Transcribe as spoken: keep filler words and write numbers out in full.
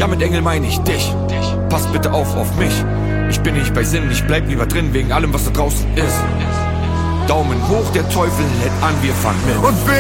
Ja, mit Engel meine ich dich. Pass bitte auf auf mich. Ich bin nicht bei Sinn, ich bleib lieber drin, wegen allem, was da draußen ist. Daumen hoch, der Teufel hält an, wir fahren mit. Und wer